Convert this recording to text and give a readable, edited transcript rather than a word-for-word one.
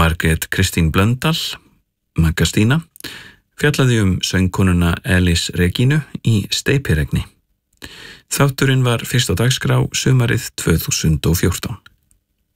Margrét Kristín Blöndal, Magga Stína, fjallaði söngkonuna Elis Regínu í Steypiregni. Þátturinn var fyrst á dagskrá sumarið 2014.